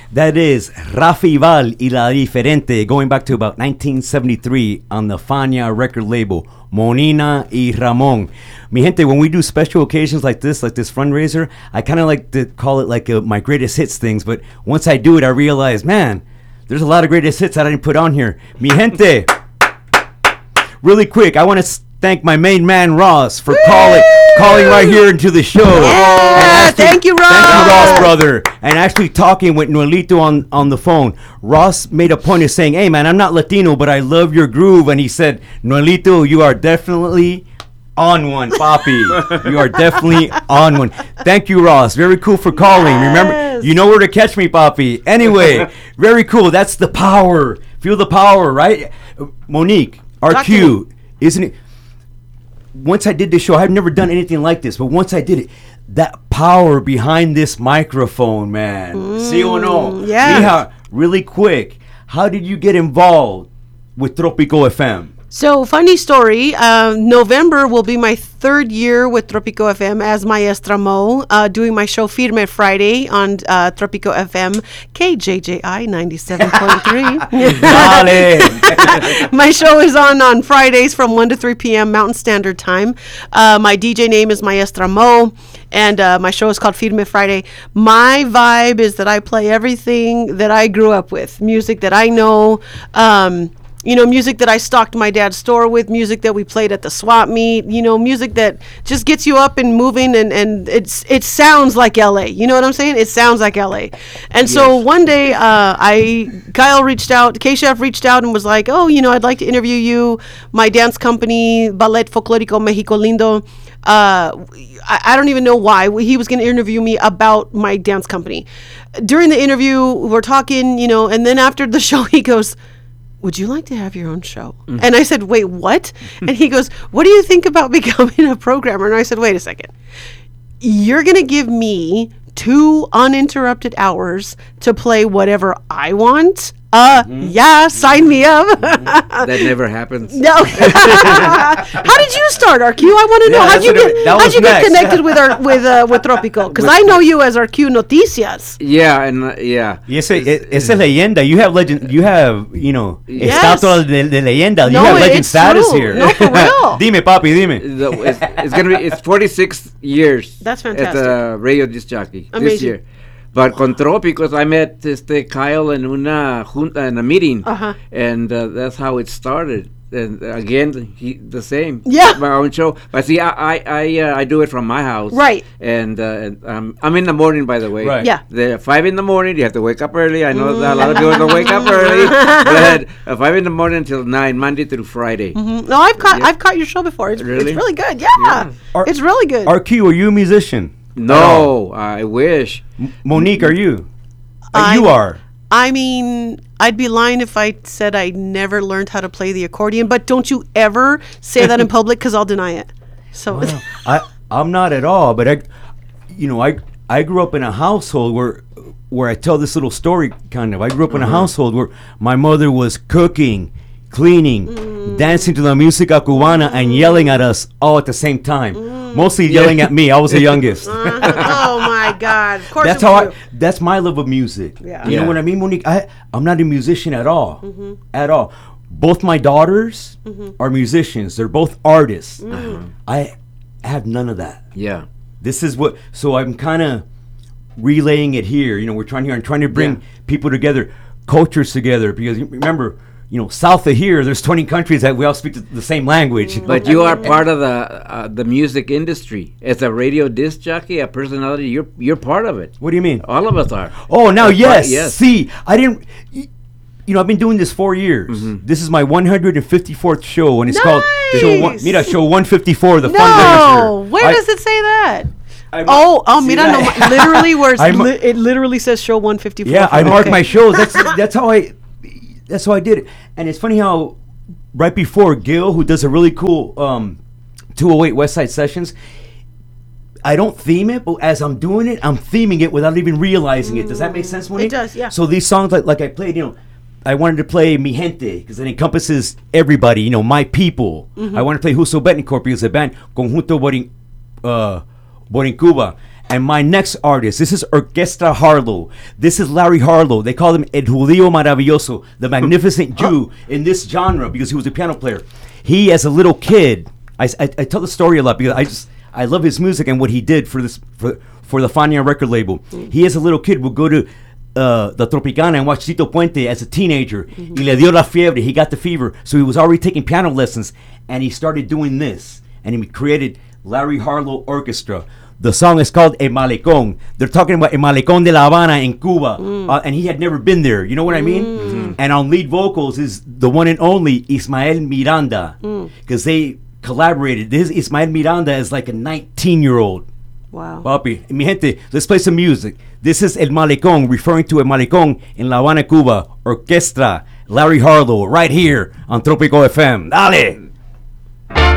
That is Rafi Val y La Diferente, going back to about 1973 on the Fania record label, Monina y Ramon. Mi gente, when we do special occasions like this fundraiser, I kind of like to call it like my greatest hits things, but once I do it, I realize, man, there's a lot of greatest hits that I didn't put on here. Mi gente, really quick, I want to thank my main man Ross for calling right here into the show. Yeah, thank you, Ross. Thank you, Ross, brother. And actually talking with Noelito on the phone. Ross made a point of saying, hey, man, I'm not Latino, but I love your groove. And he said, Noelito, you are definitely on one, papi. You are definitely on one. Thank you, Ross. Very cool for calling. Yes. Remember, you know where to catch me, papi. Anyway, very cool. That's the power. Feel the power, right? Monique, RQ, isn't it? Once I did this show, I've never done anything like this, but once I did it, that power behind this microphone, man. See or no? Yeah. Mija, really quick, how did you get involved with Tropico FM? So, funny story, November will be my third year with Tropico FM as Maestra Mo, doing my show Firme Friday on Tropico FM, KJJI 97.3. Dale. My show is on Fridays from 1 to 3 p.m. Mountain Standard Time. My DJ name is Maestra Mo, and my show is called Firme Friday. My vibe is that I play everything that I grew up with, music that I know, music that I stocked my dad's store with, music that we played at the swap meet, music that just gets you up and moving, and it sounds like LA. You know what I'm saying? It sounds like LA. And so one day, Kyle reached out, K-Chef reached out and was like, oh, I'd like to interview you. My dance company, Ballet Folclórico Mexico Lindo. I don't even know why he was going to interview me about my dance company. During the interview, we're talking, and then after the show, he goes, would you like to have your own show? Mm-hmm. And I said, wait, what? And he goes, what do you think about becoming a programmer? And I said, wait a second. You're going to give me 2 uninterrupted hours to play whatever I want? Yeah, sign me up. That never happens. No. How did you start, RQ? I want to know. How'd you get connected with Tropico? Because I know you as RQ Noticias. Yeah, and yeah. Esa es leyenda. You have legend. You have, estatua de leyenda. No, you have legend status true. here. No, for real. Dime, papi, dime. It's 46 years. That's fantastic. As a radio disc jockey Amazing. this year. But con Trópicos, I met Kyle in a meeting, and that's how it started. And again, the same. Yeah. My own show. But see, I do it from my house. Right. And I'm in the morning, by the way. Right. Yeah. The 5 in the morning, you have to wake up early. I know that a lot of people don't wake up early. But 5 in the morning until 9, Monday through Friday. Mm-hmm. No, I've caught your show before. It's really good. Yeah. It's really good. RQ, are you a musician? No, I wish. Monique, are you? You are. I mean, I'd be lying if I said I never learned how to play the accordion, but don't you ever say that in public because I'll deny it. So Well, I'm not at all, but I grew up in a household where I tell this little story kind of. I grew up in a household where my mother was cooking, cleaning, dancing to the música cubana, and yelling at us all at the same time. Mostly yelling at me. I was the youngest. Oh my God! Of course, That's my love of music. Yeah. You know what I mean, Monique? I'm not a musician at all. At all. Both my daughters are musicians. They're both artists. I have none of that. Yeah. This is what. So I'm kind of relaying it here. We're trying to bring people together, cultures together. Because remember, south of here, there's 20 countries that we all speak the same language. But you are part of the music industry. As a radio disc jockey, a personality, you're part of it. What do you mean? All of us are. Oh, now yes. Yes. See, I didn't. I've been doing this 4 years. This is my 154th show, and it's called Show 154, the fundraiser. No, where does it say that? Mira, no, literally, it literally says show 154. Yeah, I mark my shows. That's how I did it. And it's funny how right before Gil, who does a really cool 208 West Side Sessions, I don't theme it, but as I'm doing it, I'm theming it without even realizing it. Does that make sense, Monique? It does, yeah. So these songs, like I played, I wanted to play Mi Gente because it encompasses everybody, my people. I want to play Justo Betancourt because the band Conjunto Borincuba. And my next artist, this is Orquestra Harlow. This is Larry Harlow. They call him El Judío Maravilloso, the magnificent Jew in this genre because he was a piano player. He, as a little kid, I tell the story a lot because I love his music and what he did for the Fania record label. He, as a little kid, would go to the Tropicana and watch Tito Puente as a teenager. Y le dio la fiebre. He got the fever. So he was already taking piano lessons, and he started doing this. And he created Larry Harlow Orchestra. The song is called El Malecón. They're talking about El Malecón de La Habana in Cuba. And he had never been there. You know what I mean? And on lead vocals is the one and only Ismael Miranda. Because they collaborated. This Ismael Miranda is like a 19-year-old. Wow. Papi, mi gente, let's play some music. This is El Malecón, referring to El Malecón in La Habana, Cuba. Orquestra, Larry Harlow, right here on Tropico FM. Dale!